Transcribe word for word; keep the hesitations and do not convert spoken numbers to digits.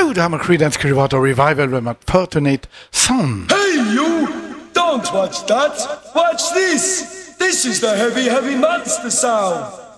Zo, daar hebben we Creedence Clearwater Revival met Fortunate Son. Hey you! Don't watch that! Watch this! This is the heavy, heavy monster sound!